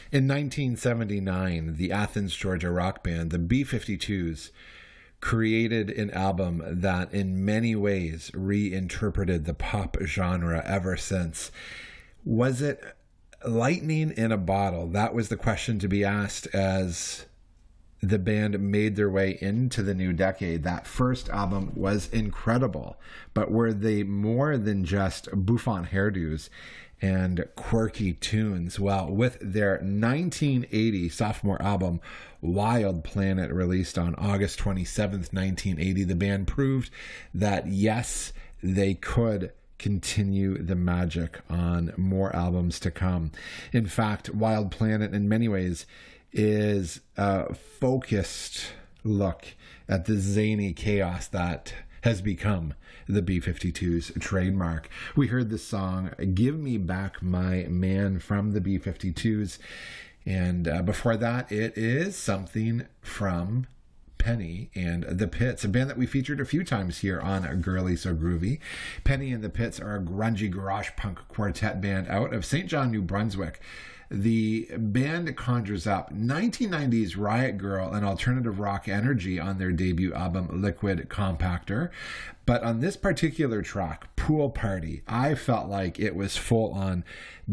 In 1979, the Athens, Georgia rock band, the B-52s, created an album that in many ways reinterpreted the pop genre ever since. Was it lightning in a bottle? That was the question to be asked as the band made their way into the new decade. That first album was incredible, but were they more than just bouffant hairdos and quirky tunes? Well, with their 1980 sophomore album, Wild Planet, released on August 27th, 1980, the band proved that, yes, they could continue the magic on more albums to come. In fact, Wild Planet, in many ways, is a focused look at the zany chaos that has become the B-52's trademark. We heard the song Give Me Back My Man from the B-52s, and before that it is something from Penny and the Pits, a band that we featured a few times here on Girly So Groovy. Penny and the Pits are a grungy garage punk quartet band out of St. John, New Brunswick. The band conjures up 1990s Riot Grrrl and alternative rock energy on their debut album, Liquid Compactor. But on this particular track, Pool Party, I felt like it was full on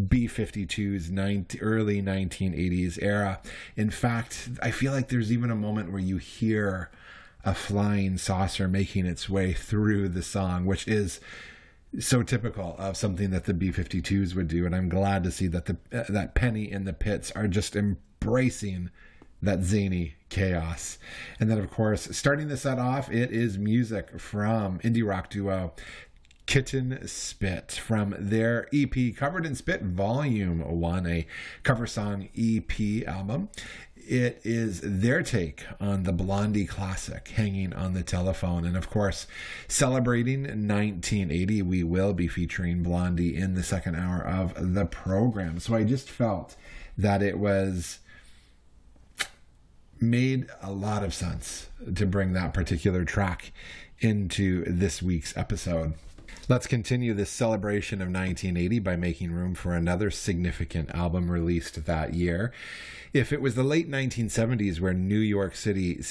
B-52's early 1980s era. In fact, I feel like there's even a moment where you hear a flying saucer making its way through the song, which is so typical of something that the B-52s would do. And I'm glad to see that that Penny and the Pits are just embracing that zany chaos. And then, of course, starting the set off, it is music from indie rock duo Kitten Spit from their EP Covered in Spit Volume 1, a cover song EP album. It is their take on the Blondie classic, Hanging on the Telephone. And of course, celebrating 1980, we will be featuring Blondie in the second hour of the program. So I just felt that it made a lot of sense to bring that particular track into this week's episode. Let's continue this celebration of 1980 by making room for another significant album released that year. If it was the late 1970s where New York City